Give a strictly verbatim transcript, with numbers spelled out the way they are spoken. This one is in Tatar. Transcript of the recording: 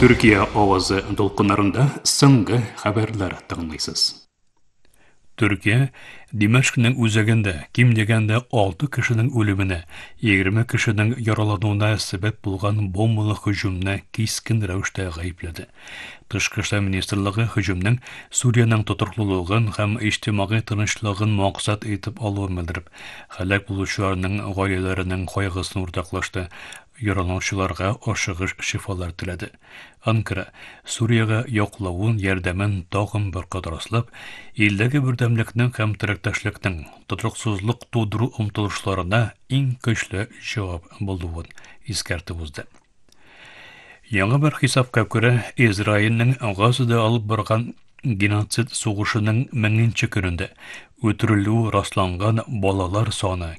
Түркия авазы долкыннарында соңгы хәбәрләр тыңлыйсыз. Түркия Димашкның үзәгендә ким дигәндә алты кешенең үлеменә, егерме кешенең яралануына сәбәп булган бомбалы һөҗүмне кискен рәвештә гаепләде. Тышкы эшләр министрлыгы һөҗүмнең Суриянең тотрыклылыгын һәм иҗтимагый тынычлыгын максат итеп алуын белдереп, һәлак булучыларның гаиләләренең кайгысын уртаклашты. Яраланучыларга ашыгыч шифалар теләде. Анкара Сурияга яклавын, ярдәмен тагын бер кадәр аслап, илдәге бердәмлекнең һәм терәктәшлекнең тотрыксызлык тудыру омтылышларына иң көчле җавап булуын искәртеп узды. Яңа бер хисапка күрә, Израильнең Газада алып барган геноцид сугышының меңенче көнендә үтерелү расланган балалар саны